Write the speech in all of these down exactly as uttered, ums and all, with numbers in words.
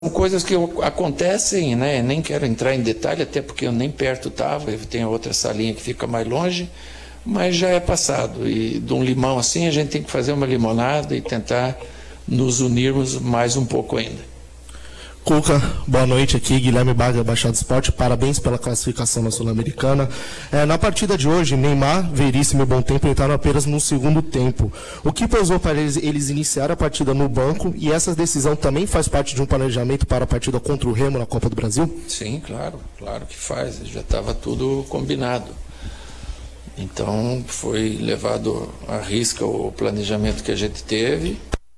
coisas que acontecem, né? Nem quero entrar em detalhe, até porque eu nem perto estava, tem outra salinha que fica mais longe, mas já é passado. E de um limão assim, a gente tem que fazer uma limonada e tentar nos unirmos mais um pouco ainda. Cuca, boa noite aqui, Guilherme Baga, Baixada Esporte, parabéns pela classificação na Sul-Americana. É, na partida de hoje, Neymar, Veríssimo e Bom Tempo entraram apenas no segundo tempo. O que pesou para eles, eles iniciar a partida no banco, e essa decisão também faz parte de um planejamento para a partida contra o Remo na Copa do Brasil? Sim, claro, claro que faz, já estava tudo combinado. Então foi levado à risca o planejamento que a gente teve,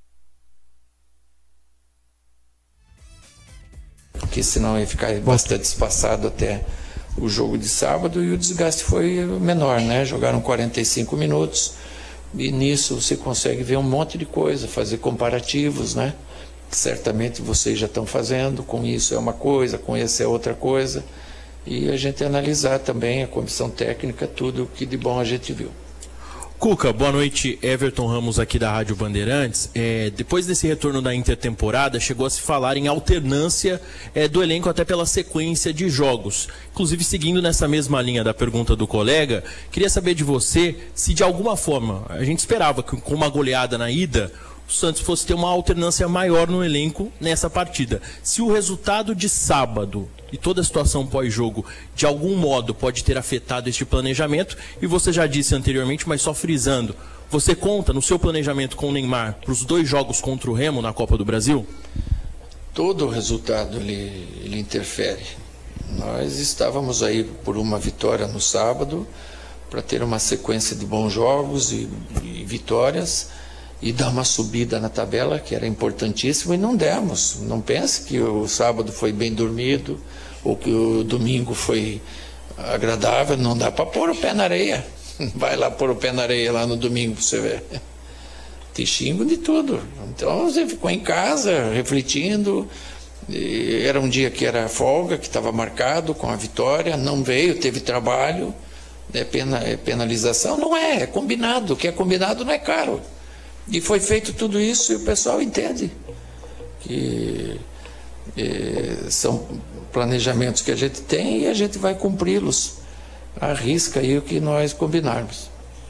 porque senão ia ficar bastante espaçado até o jogo de sábado, e o desgaste foi menor, né? Jogaram quarenta e cinco minutos, e nisso você consegue ver um monte de coisa, fazer comparativos, né? Que certamente vocês já estão fazendo, com isso é uma coisa, com esse é outra coisa, e a gente analisar também, a comissão técnica, tudo o que de bom a gente viu. Cuca, boa noite, Everton Ramos aqui da Rádio Bandeirantes. É, depois desse retorno da intertemporada, chegou a se falar em alternância é, do elenco até pela sequência de jogos. Inclusive, seguindo nessa mesma linha da pergunta do colega, queria saber de você se de alguma forma, a gente esperava que com uma goleada na ida, o Santos fosse ter uma alternância maior no elenco nessa partida. Se o resultado de sábado e toda a situação pós-jogo, de algum modo, pode ter afetado este planejamento, e você já disse anteriormente, mas só frisando, você conta no seu planejamento com o Neymar para os dois jogos contra o Remo na Copa do Brasil? Todo o resultado ele, ele interfere. Nós estávamos aí por uma vitória no sábado, para ter uma sequência de bons jogos e, e vitórias, e dar uma subida na tabela, que era importantíssimo, e não demos. Não pense que o sábado foi bem dormido, ou que o domingo foi agradável. Não dá para pôr o pé na areia. Vai lá pôr o pé na areia lá no domingo para você ver. Te xingo de tudo. Então você ficou em casa, refletindo. E era um dia que era folga, que estava marcado com a vitória, não veio, teve trabalho. É, pena, é penalização? Não é, é combinado. O que é combinado não é caro. E foi feito tudo isso, e o pessoal entende que eh, são planejamentos que a gente tem, e a gente vai cumpri-los. Arrisca aí o que nós combinarmos.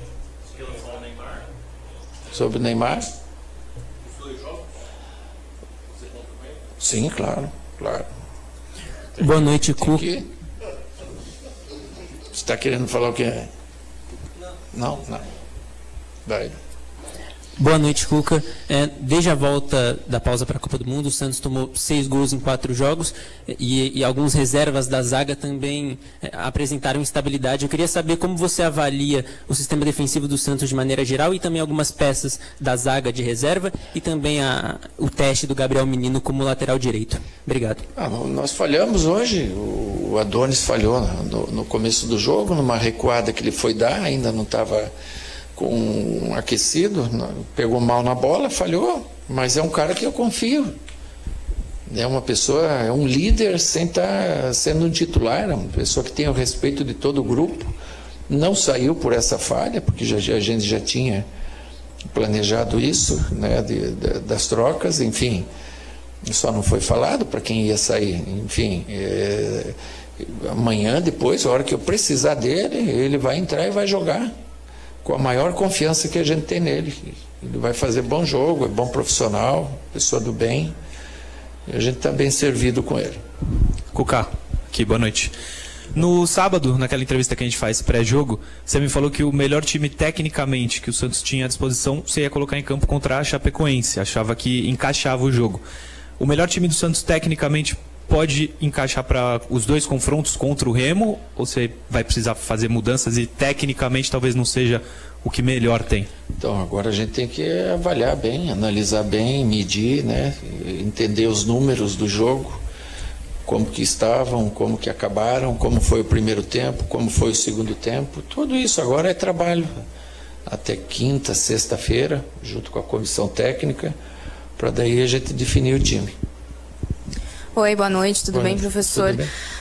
Sobre o Neymar? Os dois jogos? Você conta com ele? Sim, claro, claro. Boa noite, Cuca. Que... Você está querendo falar o quê? Não, não. Vai. Boa noite, Cuca. É, desde a volta da pausa para a Copa do Mundo, o Santos tomou seis gols em quatro jogos, e, e alguns reservas da zaga também é, apresentaram instabilidade. Eu queria saber como você avalia o sistema defensivo do Santos de maneira geral, e também algumas peças da zaga de reserva, e também a, o teste do Gabriel Menino como lateral direito. Obrigado. Ah, nós falhamos hoje. O Adonis falhou no, no começo do jogo, numa recuada que ele foi dar, ainda não estava com um aquecido, pegou mal na bola, falhou, mas é um cara que eu confio. É uma pessoa, é um líder sem estar sendo um titular, é uma pessoa que tem o respeito de todo o grupo. Não saiu por essa falha, porque já, a gente já tinha planejado isso, né, de, de, das trocas, enfim, só não foi falado para quem ia sair. Enfim, é, amanhã, depois, a hora que eu precisar dele, ele vai entrar e vai jogar, com a maior confiança que a gente tem nele. Ele vai fazer bom jogo, é bom profissional, pessoa do bem, e a gente está bem servido com ele. Cuca, aqui, boa noite. No sábado, naquela entrevista que a gente faz pré-jogo, você me falou que o melhor time tecnicamente que o Santos tinha à disposição, você ia colocar em campo contra a Chapecoense, achava que encaixava o jogo. O melhor time do Santos tecnicamente pode encaixar para os dois confrontos contra o Remo, ou você vai precisar fazer mudanças e tecnicamente talvez não seja o que melhor tem? Então agora a gente tem que avaliar bem, analisar bem, medir, né, entender os números do jogo, como que estavam, como que acabaram, como foi o primeiro tempo, como foi o segundo tempo. Tudo isso agora é trabalho até quinta, sexta-feira, junto com a comissão técnica, para daí a gente definir o time. Oi, boa noite, tudo boa bem, noite. professor? Tudo bem?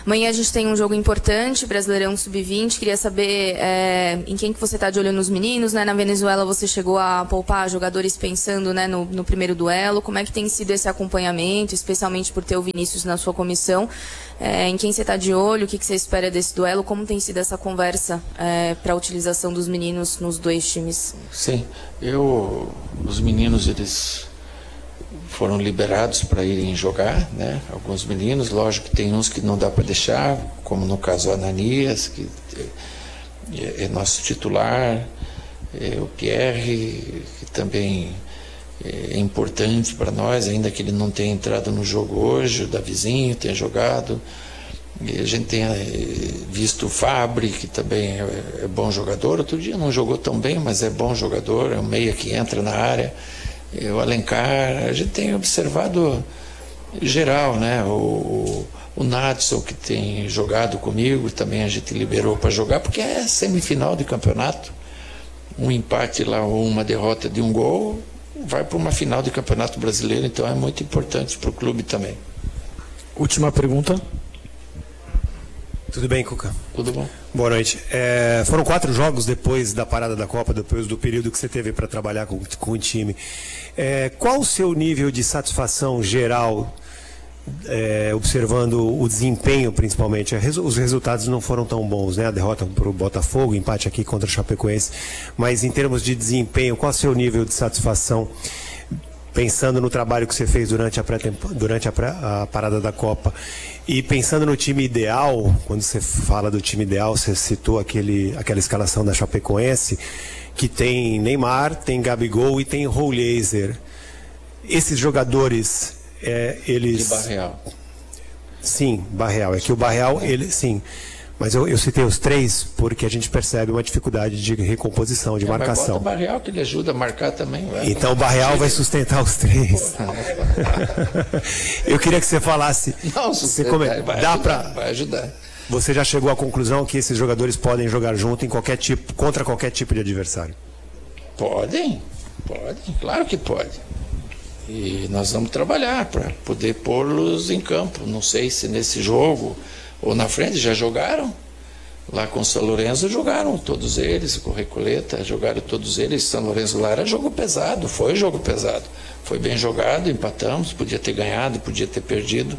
Amanhã a gente tem um jogo importante, Brasileirão sub vinte. Queria saber é, em quem que você está de olho nos meninos, né? Na Venezuela você chegou a poupar jogadores pensando, né, no, no primeiro duelo. Como é que tem sido esse acompanhamento, especialmente por ter o Vinícius na sua comissão? É, em quem você está de olho, o que, que você espera desse duelo? Como tem sido essa conversa é, para a utilização dos meninos nos dois times? Sim, eu, os meninos, eles foram liberados para irem jogar, né? Alguns meninos, lógico que tem uns que não dá para deixar, como no caso o Ananias, que é, é nosso titular, é, o Pierre, que também é importante para nós, ainda que ele não tenha entrado no jogo hoje, o Davizinho tem jogado, e a gente tem visto o Fabri, que também é, é bom jogador. Outro dia não jogou tão bem, mas é bom jogador, é um meia que entra na área. O Alencar, a gente tem observado geral, né? O, o, o Nadson, que tem jogado comigo, também a gente liberou para jogar, porque é semifinal de campeonato. Um empate lá ou uma derrota de um gol vai para uma final de campeonato brasileiro, então é muito importante para o clube também. Última pergunta. Tudo bem, Cuca? Tudo bom? Boa noite. É, foram quatro jogos depois da parada da Copa, depois do período que você teve para trabalhar com, com o time. É, qual o seu nível de satisfação geral, é, observando o desempenho principalmente? Os resultados não foram tão bons, né? A derrota para o Botafogo, empate aqui contra o Chapecoense. Mas em termos de desempenho, qual o seu nível de satisfação? Pensando no trabalho que você fez durante a, pré durante a, pré a parada da Copa e pensando no time ideal, quando você fala do time ideal, você citou aquele, aquela escalação da Chapecoense, que tem Neymar, tem Gabigol e tem Rouliezer. Esses jogadores, é, eles... De Barreal. Sim, Barreal. É que o Barreal, ele, sim... Mas eu, eu citei os três porque a gente percebe uma dificuldade de recomposição, de é, marcação. Mas bota o Barreal que ele ajuda a marcar também. Vai. Então o Barreal vai sustentar os três. Eu queria que você falasse. Não, você come... vai, dá ajudar, pra... vai ajudar. Você já chegou à conclusão que esses jogadores podem jogar junto em qualquer tipo, contra qualquer tipo de adversário? Podem, podem, claro que pode. E nós vamos trabalhar para poder pô-los em campo. Não sei se nesse jogo ou na frente já jogaram. Lá com o São Lourenço jogaram todos eles, com o Recoleta, jogaram todos eles. São Lourenço lá era jogo pesado, foi jogo pesado. Foi bem jogado, empatamos, podia ter ganhado, podia ter perdido.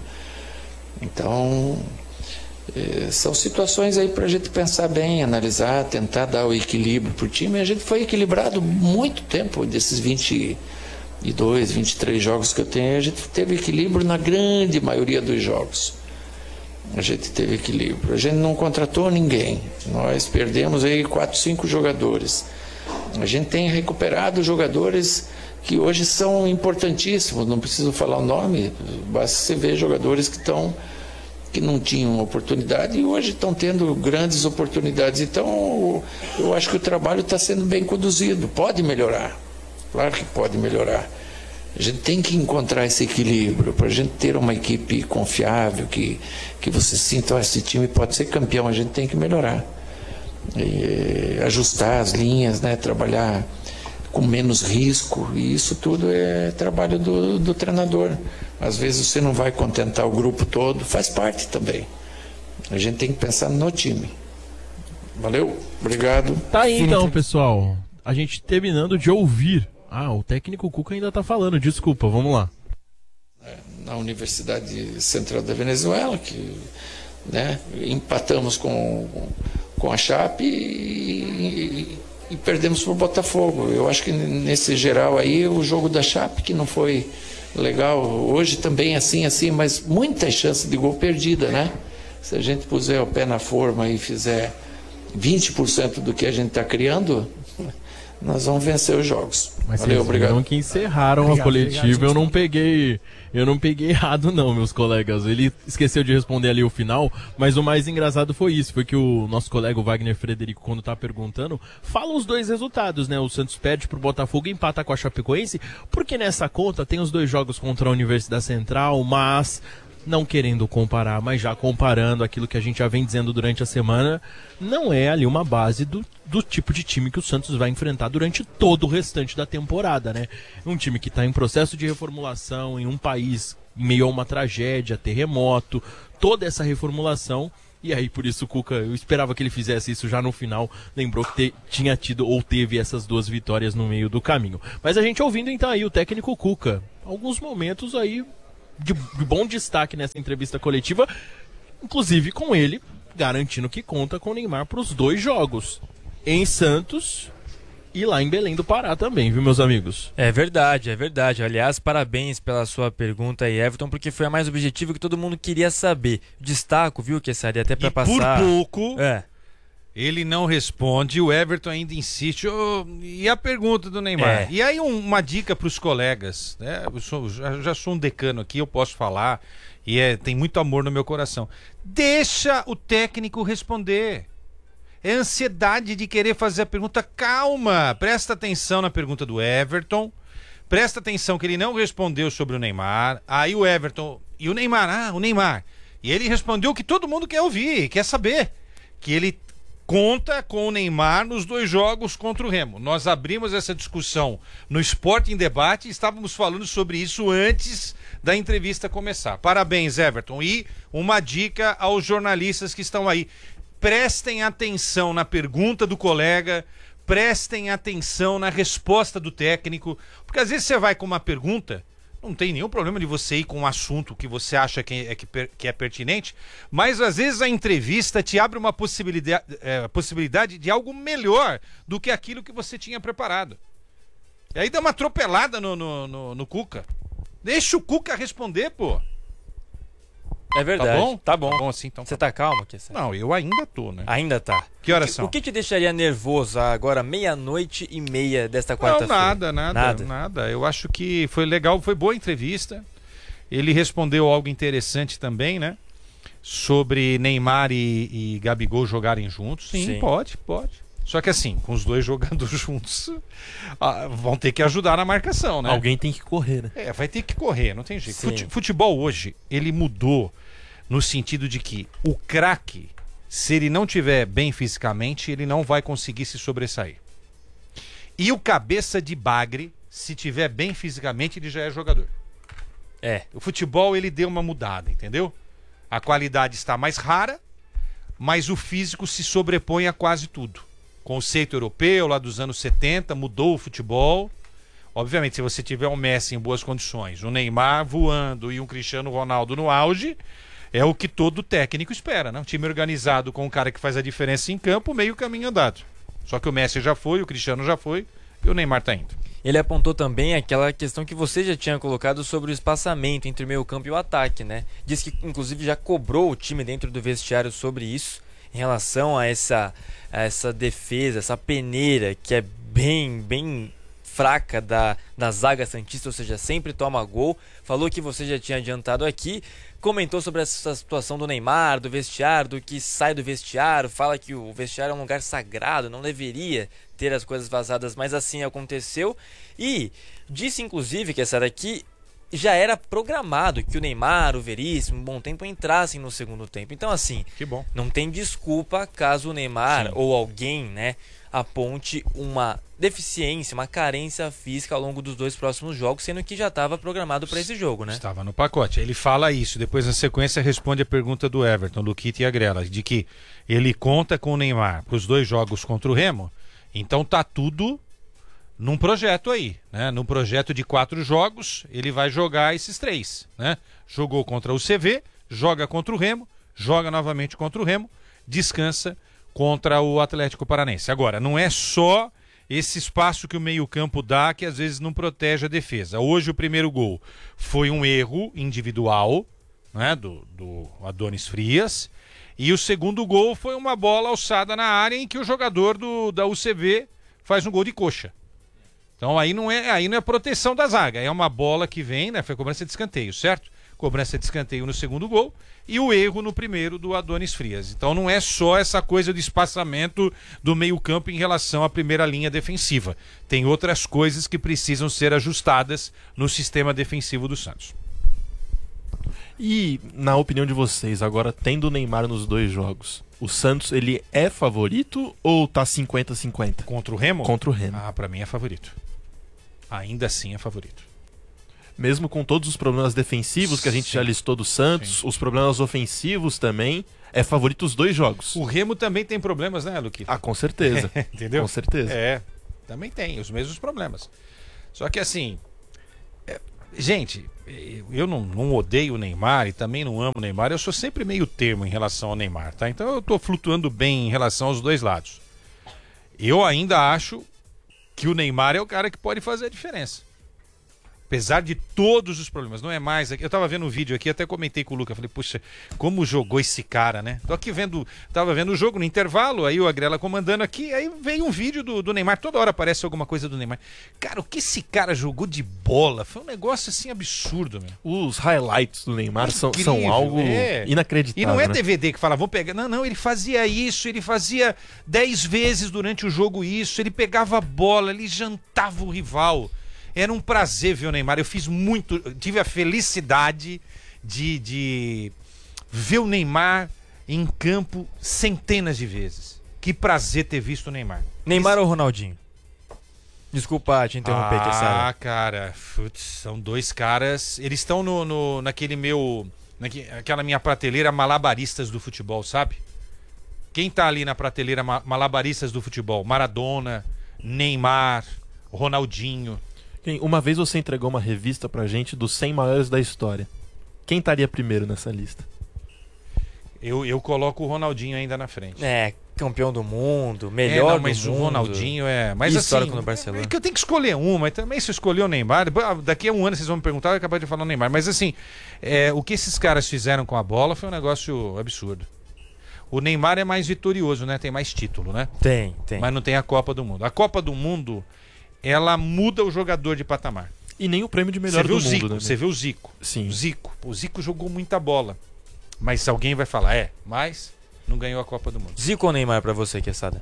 Então, eh, são situações aí para a gente pensar bem, analisar, tentar dar o equilíbrio para o time. A gente foi equilibrado muito tempo, desses vinte e dois, vinte e três jogos que eu tenho, a gente teve equilíbrio na grande maioria dos jogos. A gente teve equilíbrio. A gente não contratou ninguém. Nós perdemos aí quatro, cinco jogadores. A gente tem recuperado jogadores que hoje são importantíssimos. Não preciso falar o nome, basta você ver jogadores que estão que não tinham oportunidade e hoje estão tendo grandes oportunidades. Então, eu acho que o trabalho está sendo bem conduzido. Pode melhorar. Claro que pode melhorar. A gente tem que encontrar esse equilíbrio para a gente ter uma equipe confiável, que, que você sinta, oh, esse time pode ser campeão, a gente tem que melhorar. E, ajustar as linhas, né, trabalhar com menos risco, e isso tudo é trabalho do, do treinador. Às vezes você não vai contentar o grupo todo, faz parte também. A gente tem que pensar no time. Valeu, obrigado. Tá aí então, pessoal. A gente terminando de ouvir. Ah, o técnico Cuca ainda tá falando, desculpa, vamos lá. Na Universidade Central da Venezuela, que, né, empatamos com, com a Chape e, e, e perdemos para o Botafogo. Eu acho que nesse geral aí, o jogo da Chape, que não foi legal, hoje também assim, assim, mas muitas chances de gol perdida, né? Se a gente puser o pé na forma e fizer vinte por cento do que a gente está criando, nós vamos vencer os jogos. Mas valeu, vocês obrigado. viram que encerraram obrigado, a coletiva, obrigado, eu não peguei, eu não peguei errado não, meus colegas. Ele esqueceu de responder ali o final, mas o mais engraçado foi isso, foi que o nosso colega o Wagner Frederico, quando tá perguntando, fala os dois resultados, né? O Santos perde pro Botafogo e empata com a Chapecoense, porque nessa conta tem os dois jogos contra a Universidade Central, mas não querendo comparar, mas já comparando aquilo que a gente já vem dizendo durante a semana, não é ali uma base do, do tipo de time que o Santos vai enfrentar durante todo o restante da temporada, né? Um time que está em processo de reformulação, em um país em meio a uma tragédia, terremoto, toda essa reformulação. E aí, por isso, o Cuca, eu esperava que ele fizesse isso já no final. Lembrou que te, tinha tido ou teve essas duas vitórias no meio do caminho. Mas a gente ouvindo então aí o técnico Cuca. Alguns momentos aí de, de bom destaque nessa entrevista coletiva. Inclusive com ele garantindo que conta com o Neymar para os dois jogos. Em Santos e lá em Belém do Pará também, viu, meus amigos? É verdade, é verdade. Aliás, parabéns pela sua pergunta aí, Everton, porque foi a mais objetiva que todo mundo queria saber. Destaco, viu, que seria até para passar... por pouco, é. ele não responde, o Everton ainda insiste. Oh, e a pergunta do Neymar? É. E aí um, uma dica para os colegas, né? Eu sou, já, já sou um decano aqui, eu posso falar, e é, tem muito amor no meu coração. Deixa o técnico responder. É ansiedade de querer fazer a pergunta. Calma, presta atenção na pergunta do Everton. Presta atenção que ele não respondeu sobre o Neymar. Aí o Everton... E o Neymar? Ah, o Neymar. E ele respondeu o que todo mundo quer ouvir, quer saber. Que ele conta com o Neymar nos dois jogos contra o Remo. Nós abrimos essa discussão no Sport em Debate e estávamos falando sobre isso antes da entrevista começar. Parabéns, Everton. E uma dica aos jornalistas que estão aí. Prestem atenção na pergunta do colega, prestem atenção na resposta do técnico, porque às vezes você vai com uma pergunta, não tem nenhum problema de você ir com um assunto que você acha que é, que, que é pertinente, mas às vezes a entrevista te abre uma possibilidade, é, possibilidade de algo melhor do que aquilo que você tinha preparado. E aí dá uma atropelada no, no, no, no Cuca. Deixa o Cuca responder, pô. É verdade. Tá bom? Tá bom. Tá bom assim, então. Você tá calmo, que Não, eu ainda tô, né? Ainda tá. Que horas o que, são? O que te deixaria nervoso agora, meia-noite e meia desta Não, quarta-feira? nada, nada, nada, nada. Eu acho que foi legal, foi boa a entrevista. Ele respondeu algo interessante também, né? Sobre Neymar e, e Gabigol jogarem juntos. Sim, Sim. pode, pode. Só que assim, com os dois jogando juntos, ah, vão ter que ajudar na marcação, né? Alguém tem que correr, né? É, vai ter que correr, não tem jeito. Sim. Fute- Futebol hoje, ele mudou no sentido de que o craque, se ele não tiver bem fisicamente, ele não vai conseguir se sobressair. E o cabeça de bagre, se tiver bem fisicamente, ele já é jogador. É. O futebol, ele deu uma mudada, entendeu? A qualidade está mais rara, mas o físico se sobrepõe a quase tudo. Conceito europeu, lá dos anos setenta, mudou o futebol. Obviamente, se você tiver um Messi em boas condições, um Neymar voando e um Cristiano Ronaldo no auge, é o que todo técnico espera, né? Um time organizado com um cara que faz a diferença em campo, meio caminho andado. Só que o Messi já foi, o Cristiano já foi e o Neymar tá indo. Ele apontou também aquela questão que você já tinha colocado sobre o espaçamento entre o meio campo e o ataque, né? Diz que, inclusive, já cobrou o time dentro do vestiário sobre isso, em relação a essa, a essa defesa, essa peneira que é bem, bem fraca da, da zaga santista, ou seja, sempre toma gol. Falou que você já tinha adiantado aqui, comentou sobre essa situação do Neymar, do vestiário, do que sai do vestiário, fala que o vestiário é um lugar sagrado, não deveria ter as coisas vazadas, mas assim aconteceu. E disse, inclusive, que essa daqui já era programado que o Neymar, o Veríssimo, um bom tempo entrassem no segundo tempo. Então, assim, Que bom. não tem desculpa caso o Neymar Sim. ou alguém, né, aponte uma deficiência, uma carência física ao longo dos dois próximos jogos, sendo que já estava programado para esse jogo, né? Estava no pacote. Ele fala isso, depois na sequência responde a pergunta do Everton, Luquita e Agrela, de que ele conta com o Neymar para os dois jogos contra o Remo, então tá tudo num projeto aí, né? Num projeto de quatro jogos, ele vai jogar esses três, né? Jogou contra o C V, joga contra o Remo, joga novamente contra o Remo, descansa contra o Atlético Paranaense. Agora, não é só esse espaço que o meio-campo dá que às vezes não protege a defesa. Hoje o primeiro gol foi um erro individual, né, do, do Adonis Frias, e o segundo gol foi uma bola alçada na área em que o jogador do, da U C V faz um gol de coxa. Então aí não é, aí não é proteção da zaga, é uma bola que vem, né, foi cobrança de escanteio, certo? Cobrança de escanteio no segundo gol e o erro no primeiro do Adonis Frias. Então não é só essa coisa de espaçamento do meio-campo em relação à primeira linha defensiva. Tem outras coisas que precisam ser ajustadas no sistema defensivo do Santos. E, na opinião de vocês, agora tendo o Neymar nos dois jogos, o Santos ele é favorito ou tá cinquenta a cinquenta? Contra o Remo? Contra o Remo. Ah, pra mim é favorito. Ainda assim é favorito. mesmo com todos os problemas defensivos que a gente Sim. já listou do Santos, Sim. os problemas ofensivos também, é favorito os dois jogos. O Remo também tem problemas, né, Luque? Ah, com certeza. Entendeu? Com certeza. É, também tem os mesmos problemas. Só que assim, é, gente, eu não, não odeio o Neymar e também não amo o Neymar, eu sou sempre meio termo em relação ao Neymar, tá? Então eu tô flutuando bem em relação aos dois lados. Eu ainda acho que o Neymar é o cara que pode fazer a diferença. Apesar de todos os problemas, não é mais... Eu tava vendo um vídeo aqui, até comentei com o Luca, falei, puxa, como jogou esse cara, né? Tô aqui vendo, tava vendo o jogo no intervalo, aí o Agrela comandando aqui, aí veio um vídeo do, do Neymar, toda hora aparece alguma coisa do Neymar. Cara, o que esse cara jogou de bola foi um negócio assim absurdo, meu. Os highlights do Neymar são, Incrível, são algo é. inacreditável. E não é né? D V D que fala, vou pegar. Não, não, ele fazia isso, ele fazia dez vezes durante o jogo isso, ele pegava a bola, ele jantava o rival. Era um prazer ver o Neymar. Eu fiz muito. Tive a felicidade de, de ver o Neymar em campo centenas de vezes. Que prazer ter visto o Neymar. Neymar ou Ronaldinho? Desculpa te interromper, Ah, Quesada. cara, putz, são dois caras. Eles estão no, no, naquele meu. Naque, aquela minha prateleira malabaristas do futebol, sabe? Quem tá ali na prateleira ma- malabaristas do futebol? Maradona, Neymar, Ronaldinho. Quem- Uma vez você entregou uma revista pra gente dos cem maiores da história. Quem estaria primeiro nessa lista? Eu, eu coloco o Ronaldinho ainda na frente. É, campeão do mundo, É, melhor não, mas do o mundo. Ronaldinho é. Mas Histórico assim, no Barcelona. é que eu tenho que escolher um, mas também se eu escolher o Neymar, ah, daqui a um ano vocês vão me perguntar, eu vou acabar de falar o Neymar. Mas assim, é, o que esses caras fizeram com a bola foi um negócio absurdo. O Neymar é mais vitorioso, né? Tem mais título, né? Tem, tem. Mas não tem a Copa do Mundo. A Copa do Mundo, ela muda o jogador de patamar. E nem o prêmio de Você melhor vê do o Zico, mundo, né? você vê o Zico. Sim. O Zico. O Zico jogou muita bola. Mas alguém vai falar, é, mas não ganhou a Copa do Mundo. Zico ou Neymar pra você, Quesada?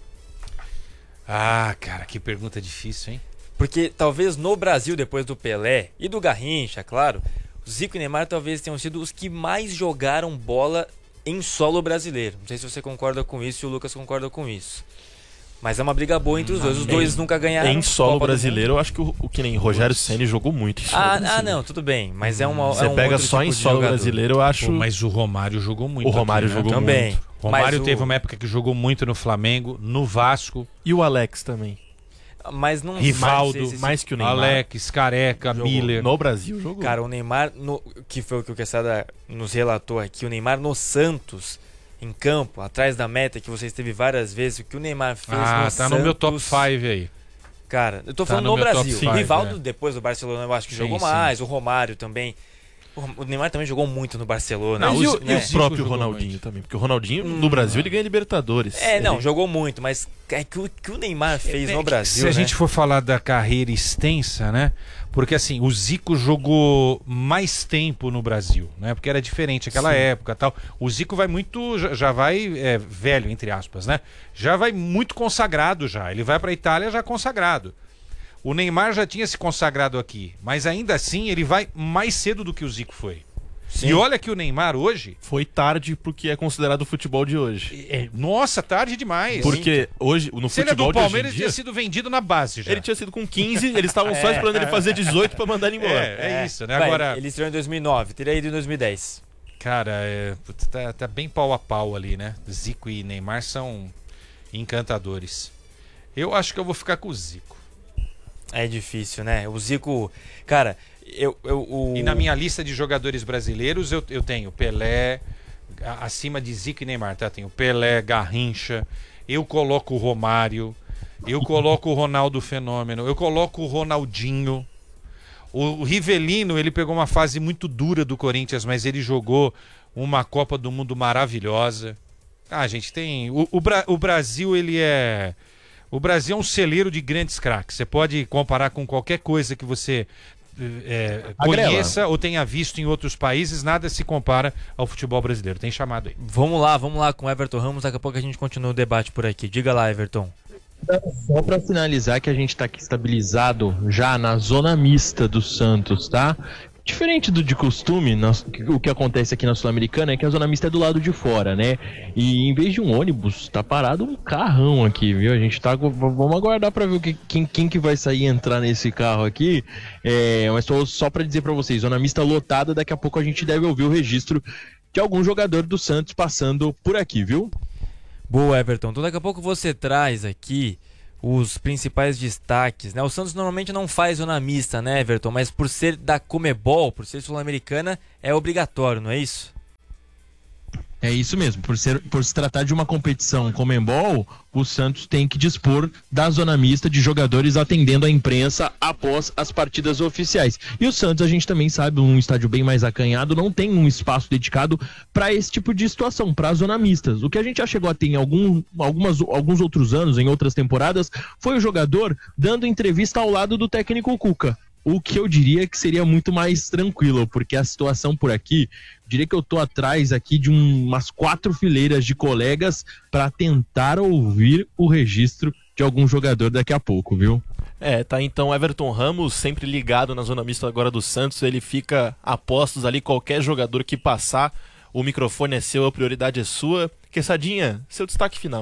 Ah, cara, que pergunta difícil, hein? Porque talvez no Brasil, depois do Pelé e do Garrincha, claro, Zico e Neymar talvez tenham sido os que mais jogaram bola em solo brasileiro. Não sei se você concorda com isso e o Lucas concorda com isso. Mas é uma briga boa entre os dois. Os dois nunca ganharam. Em solo Copa do brasileiro, eu acho que o, o que nem Rogério Ceni jogou muito em solo Ah, ah, brasileiro. não, tudo bem. Mas é uma. Você é um pega outro só tipo em de solo jogador. brasileiro, eu acho. Pô, mas o Romário jogou muito. O Romário aqui, né? jogou Também. muito. O Romário Mas o- teve uma época que jogou muito no Flamengo, no Vasco, E o Alex também. Mas não. Rivaldo, não sei se- mais que o Neymar. Alex, Careca, Jogou. Miller. No Brasil jogou. Cara, o Neymar, no- que foi o que o Quesada nos relatou aqui, o Neymar no Santos, em campo, atrás da meta, que você esteve várias vezes, o que o Neymar fez Ah, no tá Santos... no meu top cinco aí. Cara, eu tô Tá falando no no, meu top Brasil. five, O Rivaldo, é. depois do Barcelona, eu acho que Sim, jogou sim. mais. O Romário também. O Rom- O Neymar também jogou muito no Barcelona. Não, Mas e e o, o- e o Zico próprio jogou Ronaldinho muito. também. Porque o Ronaldinho, no Brasil, ele ganha Libertadores. É, não, Ele- jogou muito, mas é que o que o Neymar fez É no que Brasil, Se a né? gente for falar da carreira extensa, né? Porque assim, o Zico jogou mais tempo no Brasil, né? Porque era diferente aquela Sim. época, tal. O Zico vai muito, já, já vai é, velho entre aspas, né? Já vai muito consagrado já. Ele vai para a Itália já consagrado. O Neymar já tinha se consagrado aqui, mas ainda assim ele vai mais cedo do que o Zico foi. Sim. E olha que o Neymar hoje, Foi tarde porque é considerado o futebol de hoje. é, nossa, tarde demais. Porque hoje, no Se ele é futebol do de hoje Palmeiras, em ele tinha dia, sido vendido na base já. ele tinha sido com quinze, eles estavam só esperando ele fazer dezoito pra mandar ele embora. É, é isso, né? Vai, Agora, Ele estreou em dois mil e nove, teria ido em dois mil e dez. cara, é, putz, tá, tá bem pau a pau ali, né? Zico e Neymar são encantadores. Eu acho que eu vou ficar com o Zico. É difícil, né? O Zico... Cara, eu... eu o... E na minha lista de jogadores brasileiros, eu, eu tenho Pelé, a- acima de Zico e Neymar, tá? Tenho Pelé, Garrincha, eu coloco o Romário, eu coloco o Ronaldo Fenômeno, eu coloco o Ronaldinho. O, o Rivelino, ele pegou uma fase muito dura do Corinthians, mas ele jogou uma Copa do Mundo maravilhosa. Ah, gente, tem... O, o, Bra- o Brasil, ele é... O Brasil é um celeiro de grandes craques. Você pode comparar com qualquer coisa que você é, conheça ou tenha visto em outros países, nada se compara ao futebol brasileiro. Tem chamado aí. Vamos lá, vamos lá com o Everton Ramos, daqui a pouco a gente continua o debate por aqui. Diga lá, Everton. Só para finalizar que a gente está aqui estabilizado já na zona mista do Santos, tá? Diferente do de costume, nós, o que acontece aqui na Sul-Americana é que a zona mista é do lado de fora, né? E em vez de um ônibus, tá parado um carrão aqui, viu? A gente tá. Vamos aguardar pra ver o que, quem, quem que vai sair e entrar nesse carro aqui. É, mas só, só pra dizer pra vocês, zona mista lotada, daqui a pouco a gente deve ouvir o registro de algum jogador do Santos passando por aqui, viu? Boa, Everton. Então daqui a pouco você traz aqui os principais destaques, né? O Santos normalmente não faz zona mista, né, Everton? Mas por ser da Comebol, por ser sul-americana, é obrigatório, não é isso? É isso mesmo, por, ser, por se tratar de uma competição Comembol, o Santos tem que dispor da zona mista de jogadores atendendo a imprensa após as partidas oficiais. E o Santos, a gente também sabe, um estádio bem mais acanhado, não tem um espaço dedicado para esse tipo de situação, para as zona mistas. O que a gente já chegou a ter em algum, algumas, alguns outros anos, em outras temporadas, foi o jogador dando entrevista ao lado do técnico Cuca. O que eu diria que seria muito mais tranquilo, porque a situação por aqui, diria que eu tô atrás aqui de um, umas quatro fileiras de colegas para tentar ouvir o registro de algum jogador daqui a pouco, viu? É, tá então Everton Ramos, sempre ligado na zona mista agora do Santos, ele fica a postos ali, qualquer jogador que passar, o microfone é seu, a prioridade é sua. Quessadinha, seu destaque final.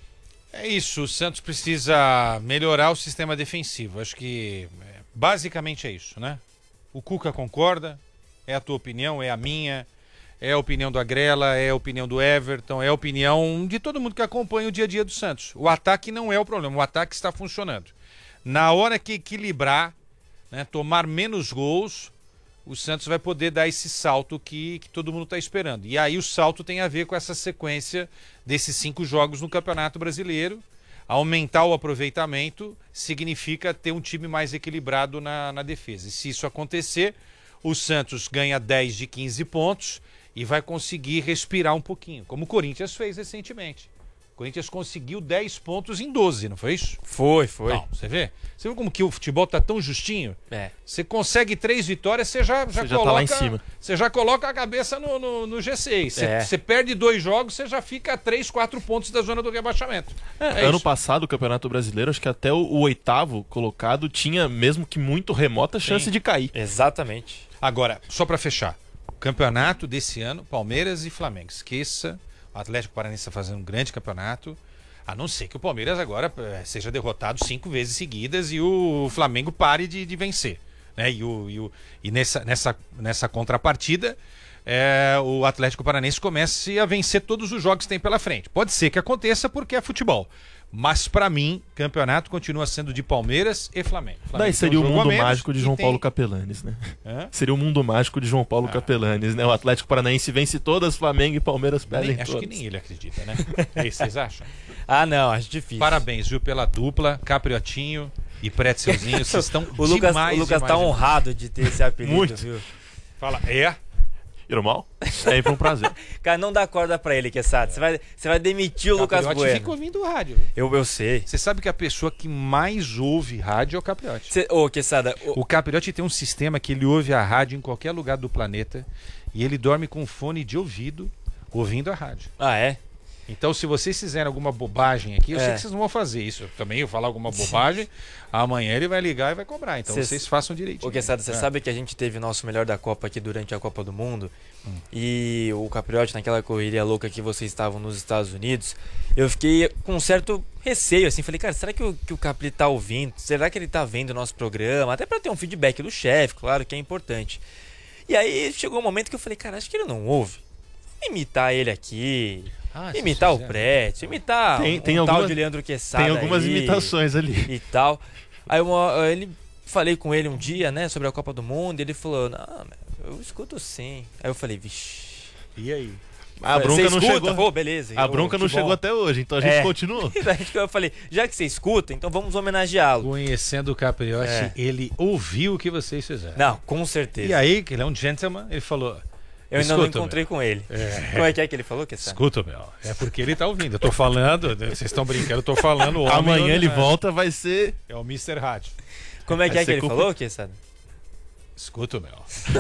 É isso, o Santos precisa melhorar o sistema defensivo, acho que basicamente é isso, né? O Cuca concorda, é a tua opinião, é a minha, é a opinião do Agrela, é a opinião do Everton, é a opinião de todo mundo que acompanha o dia a dia do Santos. O ataque não é o problema, o ataque está funcionando. Na hora que equilibrar, né, tomar menos gols, o Santos vai poder dar esse salto que, que todo mundo está esperando. E aí o salto tem a ver com essa sequência desses cinco jogos no Campeonato Brasileiro. Aumentar o aproveitamento significa ter um time mais equilibrado na, na defesa. E se isso acontecer, o Santos ganha dez de quinze pontos e vai conseguir respirar um pouquinho, como o Corinthians fez recentemente. O Corinthians conseguiu dez pontos em doze, não foi isso? Foi, foi. Não, você vê? Você viu como que o futebol tá tão justinho? É. Você consegue três vitórias, você já, já Você já coloca. tá lá em cima. Você já coloca a cabeça no, no, no G seis. Você, É. você perde dois jogos, você já fica a três, quatro pontos da zona do rebaixamento. É ano isso. passado, o Campeonato Brasileiro, acho que até o, o oitavo colocado tinha, mesmo que muito remota, chance Sim. de cair. Exatamente. Agora, só para fechar, o campeonato desse ano, Palmeiras e Flamengo. Esqueça, o Atlético Paranaense está fazendo um grande campeonato, a não ser que o Palmeiras agora eh, seja derrotado cinco vezes seguidas e o Flamengo pare de, de vencer. Né? E, o, e, o, e nessa, nessa, nessa contrapartida, eh, o Atlético Paranaense comece a vencer todos os jogos que tem pela frente. Pode ser que aconteça porque é futebol. Mas para mim, campeonato continua sendo de Palmeiras e Flamengo. Flamengo Daí tem seria um o jogo a mundo menos mágico de e João tem- Paulo Capelanes, né? Hã? Seria o mundo mágico de João Paulo Ah. Capelanes, né? O Atlético Paranaense vence todas, Flamengo e Palmeiras perdem Nem- acho todas. que nem ele acredita, né? É isso, vocês acham? Ah, não, acho difícil. Parabéns, viu, pela dupla, Capriotinho e Pretzelzinho. Vocês estão O Lucas, demais, o Lucas demais, tá demais. honrado de ter esse apelido, Muito. viu? Fala, é? Irmão, sempre um prazer. Cara, não dá corda pra ele, Quesada. Você vai, você vai demitir o Lucas Capriotti Bueno. fica ouvindo o rádio. Viu? Eu, eu sei. Você sabe que a pessoa que mais ouve rádio é o Capriotti. Cê, ô, Quesada, ô, O Capriotti tem um sistema que ele ouve a rádio em qualquer lugar do planeta e ele dorme com fone de ouvido ouvindo a rádio. ah, é? Então, se vocês fizerem alguma bobagem aqui, eu É. sei que vocês não vão fazer isso. Eu também eu falar alguma bobagem, amanhã ele vai ligar e vai cobrar. Então, Cês- vocês façam direitinho. Ô, Quesada, você É. sabe que a gente teve o nosso melhor da Copa aqui durante a Copa do Mundo e o Capriotti, naquela correria louca que vocês estavam nos Estados Unidos, eu fiquei com um certo receio, assim, falei, cara, será que o, que o Capri tá ouvindo? Será que ele tá vendo o nosso programa? Até pra ter um feedback do chefe, claro que é importante. E aí chegou um momento que eu falei, cara, acho que ele não ouve. Vou imitar ele aqui, Ah, se imitar o vocês Pretzel, imitar Tem- um, tem um tal algumas- de Leandro Quesada Tem algumas aí imitações ali. e tal. Aí uma, ele falei com ele um dia, né, sobre a Copa do Mundo, e ele falou, não, eu escuto sim. Aí eu falei, vixi. E aí? A bronca Você não escuta? chegou. Pô, beleza. A Eu, bronca que não bom. chegou até hoje, então a gente É. continua. Daí que eu falei, já que você escuta, então vamos homenageá-lo. Conhecendo o Capriotti, É. ele ouviu o que vocês fizeram. Não, com certeza. E aí, que ele é um gentleman, ele falou: eu ainda não escuta, encontrei com ele. É. Como é que é que ele falou, que escuta, meu, é porque ele tá ouvindo. Eu tô falando, vocês estão brincando, eu tô falando. O homem Amanhã ele é- volta, vai ser. É o mister Rádio. Como é que Vai é que ser ele culpa- falou, Quesada? Escuta, meu.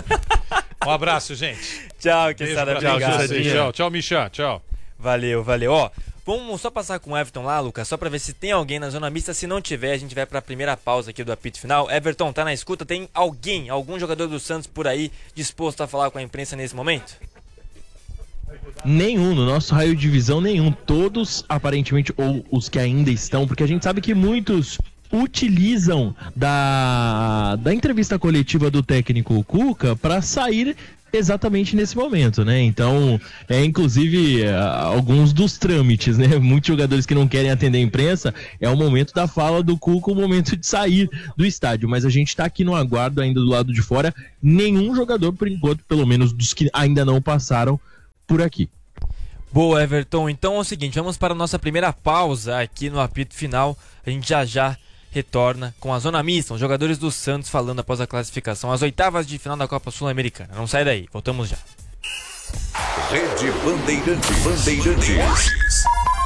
Um abraço, gente. Tchau, Beijo Quesada, pra obrigado. todos Quessadinha. vocês. Tchau, tchau, Michã. Tchau. Valeu, valeu. Ó, Vamos só passar com o Everton lá, Lucas, só para ver se tem alguém na zona mista. Se não tiver, a gente vai para a primeira pausa aqui do apito final. Everton, tá na escuta? Tem alguém, algum jogador do Santos por aí disposto a falar com a imprensa nesse momento? Nenhum, no nosso raio de visão, nenhum. Todos, aparentemente, ou os que ainda estão, porque a gente sabe que muitos utilizam da, da entrevista coletiva do técnico Cuca para sair exatamente nesse momento, né? Então, é inclusive alguns dos trâmites, né? Muitos jogadores que não querem atender a imprensa, é o momento da fala do Cuca, o momento de sair do estádio, mas a gente tá aqui no aguardo ainda do lado de fora, nenhum jogador, por enquanto, pelo menos dos que ainda não passaram por aqui. Boa, Everton. Então é o seguinte, vamos para a nossa primeira pausa aqui no apito final. A gente já já retorna com a zona mista, os jogadores do Santos falando após a classificação às oitavas de final da Copa Sul-Americana. Não sai daí, voltamos já. Rede Bandeirantes. Bandeirantes.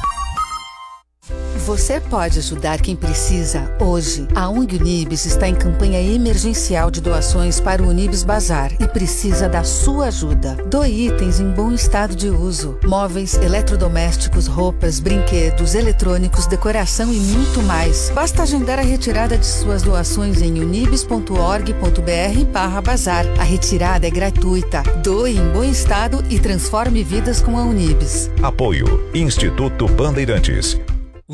Você pode ajudar quem precisa hoje. A O N G Unibis está em campanha emergencial de doações para o Unibis Bazar e precisa da sua ajuda. Doe itens em bom estado de uso. Móveis, eletrodomésticos, roupas, brinquedos, eletrônicos, decoração e muito mais. Basta agendar a retirada de suas doações em unibis ponto org ponto br barra bazar. A retirada é gratuita. Doe em bom estado e transforme vidas com a Unibis. Apoio Instituto Bandeirantes.